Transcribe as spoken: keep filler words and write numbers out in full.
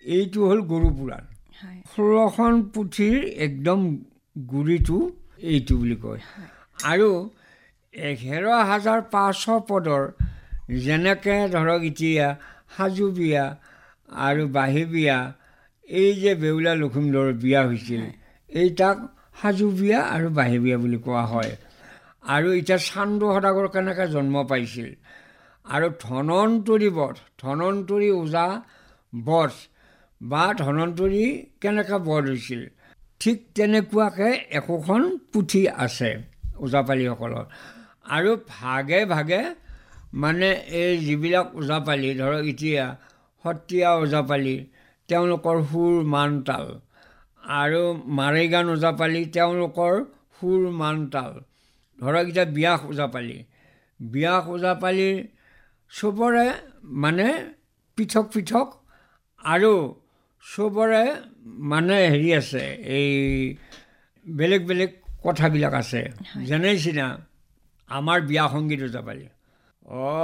এইটো হ'ল গৰু পুৰাণ। ষোল্লখন পুথিৰ একদম গুৰিটো এইটো বুলি কয়। আৰু এঘাৰ হাজাৰ পাঁচশ পদৰ যেনেকৈ ধৰক এতিয়া সাজু বিয়া আৰু বাঁহী বিয়া, এই যে বেউলা লখিমীধৰৰ বিয়া হৈছিল, এই তাক সাজু বিয়া আৰু বাঁহী বিয়া বুলি কোৱা হয়। আৰু এতিয়া চান্দু সদাগৰ কেনেকৈ জন্ম পাইছিল, আৰু ধনন্তৰী বধ, ধনন্তৰী ওজা বধ বা ধনন্তৰী কেনেকৈ বধ হৈছিল, ঠিক তেনেকুৱাকৈ একোখন পুথি আছে ওজাপালিসকলৰ। আৰু ভাগে ভাগে মানে এই যিবিলাক ওজাপালি ধৰক এতিয়া সত্ৰীয়া ওজাপালি, তেওঁলোকৰ সুৰ মান তাল, আৰু মাৰেগান ওজাপালি তেওঁলোকৰ সুৰ মান তাল, ধৰক এতিয়া ব্যাস ওজাপালি, ব্যাস ওজাপালিৰ চবৰে মানে পৃথক পৃথক আৰু চবৰে মানে হেৰি আছে, এই বেলেগ বেলেগ কথাবিলাক আছে। যেনে চিনা আমাৰ বিয়া সংগীত ওজাপালি, অ